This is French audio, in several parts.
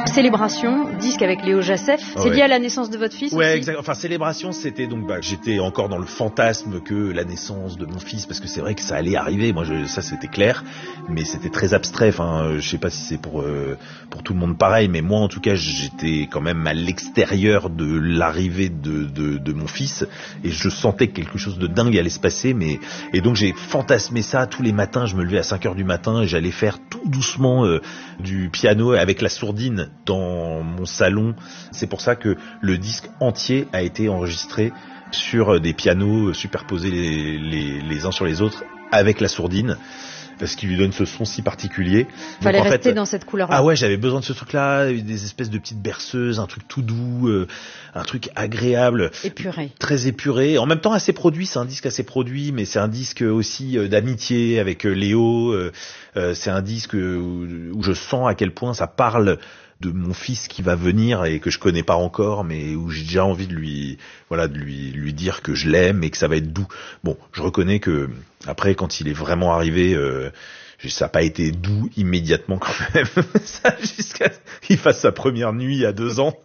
Célébration, disque avec Léo Jacef, c'est lié à la naissance de votre fils aussi? Exactement. Enfin, Célébration, c'était donc, j'étais encore dans le fantasme que la naissance de mon fils, parce que c'est vrai que ça allait arriver. Moi, ça, c'était clair, mais c'était très abstrait. Enfin, je sais pas si c'est pour tout le monde pareil, mais moi, en tout cas, j'étais quand même à l'extérieur de l'arrivée de mon fils, et je sentais que quelque chose de dingue allait se passer, et donc j'ai fantasmé ça tous les matins. Je me levais à 5h du matin et j'allais faire tout doucement du piano avec la sourdine dans mon salon. C'est pour ça que le disque entier a été enregistré sur des pianos superposés les uns sur les autres avec la sourdine, parce qu'il lui donne ce son si particulier. Fallait rester dans cette couleur-là. Ah ouais, j'avais besoin de ce truc-là, des espèces de petites berceuses, un truc tout doux, un truc agréable. Épuré. Très épuré. En même temps assez produit, c'est un disque assez produit, mais c'est un disque aussi d'amitié avec Léo. C'est un disque où je sens à quel point ça parle de mon fils qui va venir et que je connais pas encore, mais où j'ai déjà envie de lui dire que je l'aime et que ça va être doux. Bon, je reconnais que après, quand il est vraiment arrivé, ça n'a pas été doux immédiatement quand même. Ça, jusqu'à qu'il fasse sa première nuit à 2 ans.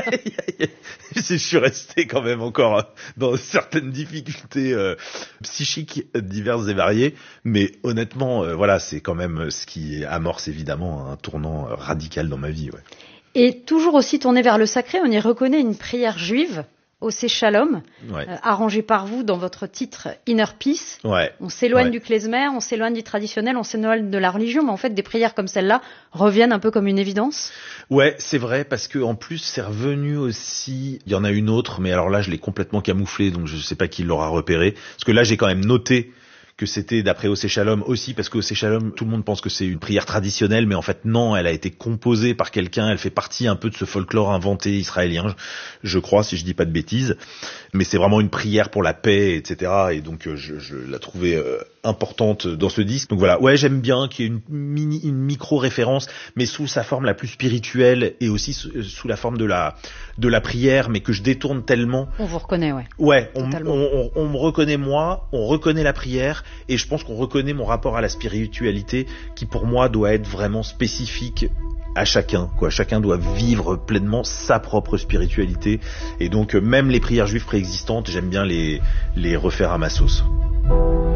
Je suis resté quand même encore dans certaines difficultés psychiques diverses et variées, mais honnêtement, voilà, c'est quand même ce qui amorce évidemment un tournant radical dans ma vie. Ouais. Et toujours aussi tourné vers le sacré, on y reconnaît une prière juive, Osé Shalom, arrangée par vous dans votre titre Inner Peace. Ouais. On s'éloigne du klezmer, on s'éloigne du traditionnel, on s'éloigne de la religion, mais en fait des prières comme celle-là reviennent un peu comme une évidence. Ouais, c'est vrai, parce que en plus c'est revenu aussi, il y en a une autre, mais alors là je l'ai complètement camouflée, donc je sais pas qui l'aura repéré, parce que là j'ai quand même noté que c'était d'après Osé Shalom aussi, parce que Osé Shalom, tout le monde pense que c'est une prière traditionnelle, mais en fait non, elle a été composée par quelqu'un, elle fait partie un peu de ce folklore inventé israélien, je crois, si je dis pas de bêtises, mais c'est vraiment une prière pour la paix, etc., et donc je la trouvais importante dans ce disque. Donc voilà, ouais, j'aime bien qu'il y ait une micro-référence, mais sous sa forme la plus spirituelle, et aussi sous la forme de la prière, mais que je détourne tellement. On vous reconnaît, ouais. Ouais, on me reconnaît moi, on reconnaît la prière, et je pense qu'on reconnaît mon rapport à la spiritualité, qui pour moi doit être vraiment spécifique à chacun, quoi. Chacun doit vivre pleinement sa propre spiritualité, et donc même les prières juives préexistantes, j'aime bien les refaire à ma sauce.